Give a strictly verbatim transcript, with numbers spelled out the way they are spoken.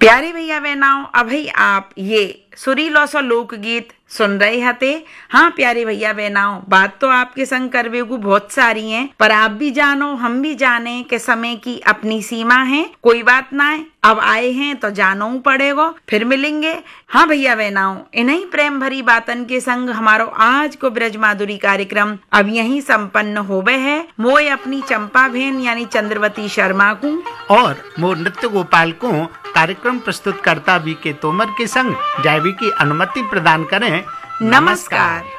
प्यारे भैया बहनाओं, अभी आप ये सुरीलो सो लोकगीत सुन रहे हते। हाँ प्यारे भैया बहनाओं, बात तो आपके संग करवे को बहुत सारी हैं, पर आप भी जानो हम भी जाने कि समय की अपनी सीमा है। कोई बात ना है, अब आए हैं तो जानो पड़ेगा, फिर मिलेंगे। हाँ भैया बहनाओं, इन्हीं प्रेम भरी बातन के संग हमारो आज को ब्रज माधुरी कार्यक्रम अब यहीं संपन्न होवे है। मोय अपनी चंपा बहन यानी चंद्रवती शर्मा को और मो नृत्य गोपाल को कार्यक्रम प्रस्तुत करता वी के तोमर के संग जायवी की अनुमति प्रदान करें। नमस्कार।